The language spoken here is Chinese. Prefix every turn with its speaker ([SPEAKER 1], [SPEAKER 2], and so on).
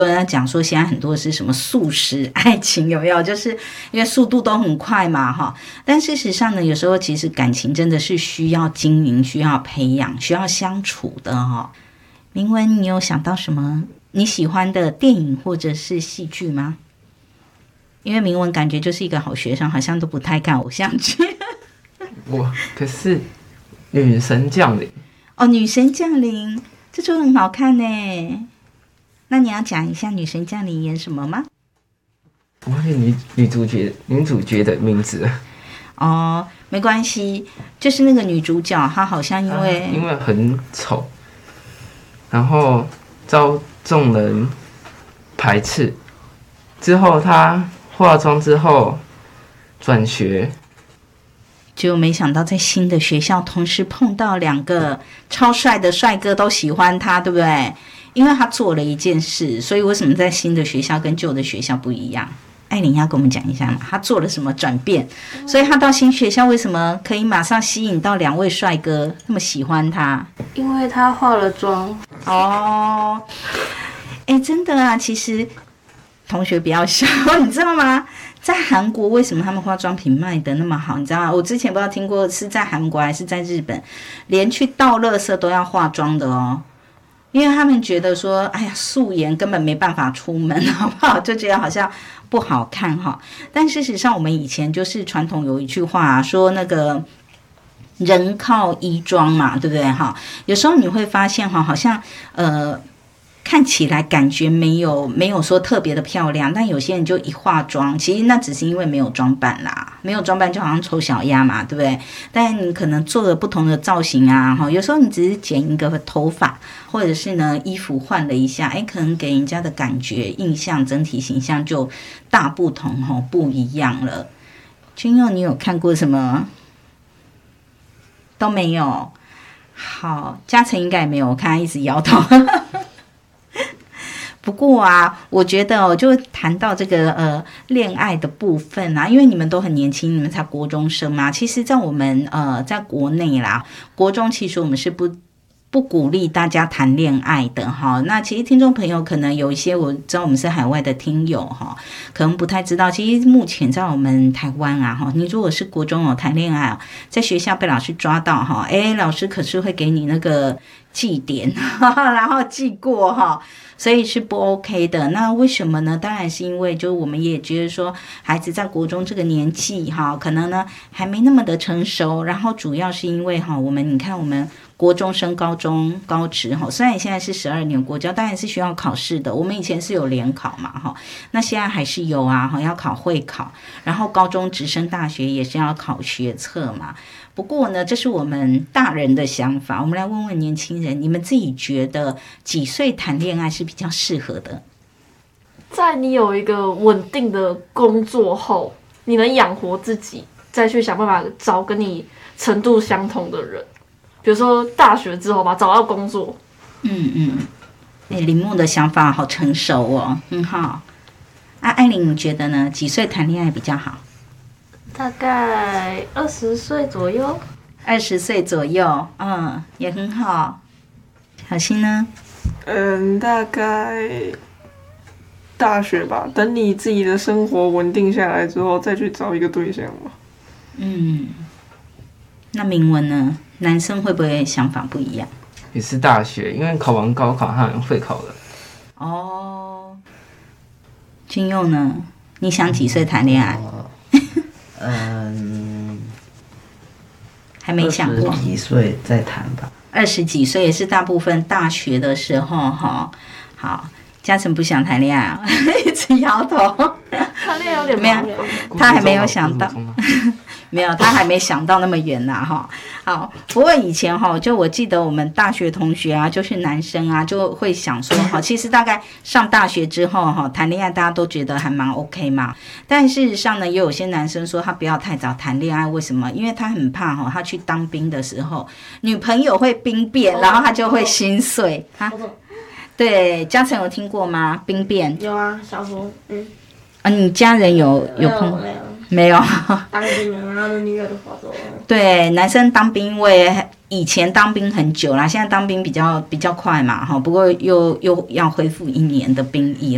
[SPEAKER 1] 有人讲说现在很多是什么速食爱情，有没有？就是因为速度都很快嘛，哈。但事实上呢，有时候其实感情真的是需要经营、需要培养、需要相处的哈。明文，你有想到什么你喜欢的电影或者是戏剧吗？因为明文感觉就是一个好学生，好像都不太看偶像剧。
[SPEAKER 2] 可是女神降临
[SPEAKER 1] 哦，女神降临这出很好看呢。那你要讲一下女神降临演什么吗？
[SPEAKER 2] 我忘记女主角的名字了。
[SPEAKER 1] 哦，没关系，就是那个女主角，她好像因为
[SPEAKER 2] 很丑，然后遭众人排斥，之后她化妆之后转学，
[SPEAKER 1] 结果没想到在新的学校同时碰到2个超帅的帅哥都喜欢她，对不对？因为她做了一件事，所以为什么在新的学校跟旧的学校不一样？艾琳要跟我们讲一下嘛，她做了什么转变？所以她到新学校为什么可以马上吸引到2位帅哥那么喜欢她？
[SPEAKER 3] 因为她化了妆。
[SPEAKER 1] 哦，真的啊，其实同学不要笑，你知道吗？在韩国为什么他们化妆品卖的那么好？你知道吗？我之前不知道听过是在韩国还是在日本，连去倒垃圾都要化妆的哦。因为他们觉得说，哎呀，素颜根本没办法出门，好不好？就觉得好像不好看哈。但事实上，我们以前就是传统有一句话说，那个人靠衣装嘛，对不对哈？有时候你会发现哈，好像看起来感觉没有说特别的漂亮，但有些人就一化妆，其实那只是因为没有装扮啦，没有装扮就好像丑小鸭嘛，对不对？但你可能做了不同的造型啊，有时候你只是剪一个头发，或者是呢衣服换了一下，可能给人家的感觉印象整体形象就大不同不一样了。君佑，你有看过什么？都没有。好，嘉诚应该也没有，我看他一直摇头。不过啊，我觉得就谈到这个恋爱的部分啊，因为你们都很年轻，你们才国中生嘛。其实，在我们在国内啦，国中其实我们是不鼓励大家谈恋爱的哈。那其实听众朋友可能有一些，我知道我们是海外的听友哈，可能不太知道。其实目前在我们台湾啊哈，你如果是国中谈恋爱，在学校被老师抓到哈，老师可是会给你那个记点，然后记过哈。所以是不 OK 的。那为什么呢？当然是因为就我们也觉得说孩子在国中这个年纪哈，可能呢还没那么的成熟，然后主要是因为哈，你看我们国中升高中高职哈，虽然现在是12年国教，当然是需要考试的，我们以前是有联考嘛哈，那现在还是有啊哈，要考会考，然后高中直升大学也是要考学测嘛。不过呢，这是我们大人的想法，我们来问问年轻人，你们自己觉得几岁谈恋爱是比较适合的？
[SPEAKER 3] 在你有一个稳定的工作后，你能养活自己，再去想办法找跟你程度相同的人，比如说大学之后吧，找到工作。
[SPEAKER 1] 林木的想法好成熟哦，很好。艾琳，你觉得呢？几岁谈恋爱比较好？
[SPEAKER 3] 大概20岁左右。
[SPEAKER 1] 20岁左右，也很好。小新呢？
[SPEAKER 4] 大概大学吧，等你自己的生活稳定下来之后，再去找一个对象吧。
[SPEAKER 1] 那明文呢？男生会不会想法不一样？
[SPEAKER 2] 也是大学，因为考完高考他会考的。
[SPEAKER 1] 哦，君佑呢？你想几岁谈恋爱？还没想过。
[SPEAKER 5] 20几岁再谈吧。
[SPEAKER 1] 20几岁也是大部分大学的时候哈。好，嘉诚不想谈恋爱，一直摇头。
[SPEAKER 3] 谈恋爱有点
[SPEAKER 1] 没有，他还没有想到。没有，他还没想到那么远呐哈。好，不过以前哈，就我记得我们大学同学啊，就是男生啊，就会想说哈，其实大概上大学之后哈，谈恋爱大家都觉得还蛮 OK 嘛。但事实上呢，也有些男生说他不要太早谈恋爱，为什么？因为他很怕哈，他去当兵的时候，女朋友会兵变，然后他就会心碎啊。对，嘉诚有听过吗？兵变？
[SPEAKER 3] 有啊，小时候
[SPEAKER 1] 你家人有碰？没有，
[SPEAKER 3] 当兵了，然后女儿就跑走了。
[SPEAKER 1] 对，男生当兵，因为以前当兵很久啦，现在当兵比较快嘛，哈，不过又要恢复1年的兵役啦。